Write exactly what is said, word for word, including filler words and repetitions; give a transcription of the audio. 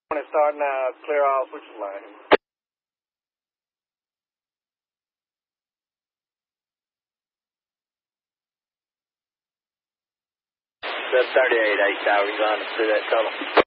Start now, clear all switches line. seven thirty-eight, eight tower, you going to see that tunnel?